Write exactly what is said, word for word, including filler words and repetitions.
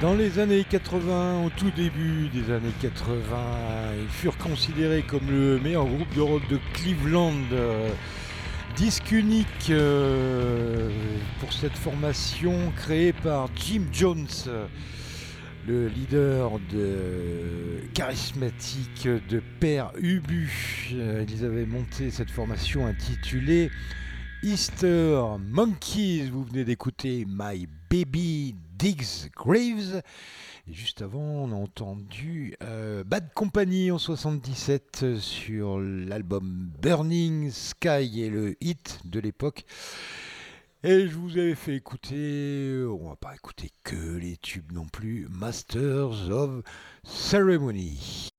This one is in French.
Dans les années quatre-vingts, au tout début des années quatre-vingts, ils furent considérés comme le meilleur groupe de rock de Cleveland. Euh, disque unique euh, pour cette formation créée par Jim Jones, le leader de, charismatique de Père Ubu. Euh, ils avaient monté cette formation intitulée Easter Monkeys. Vous venez d'écouter My Baby Digs Graves. Et juste avant, on a entendu euh, Bad Company en soixante-dix-sept sur l'album Burning Sky et le hit de l'époque. Et je vous avais fait écouter, on va pas écouter que les tubes non plus, Masters of Ceremony.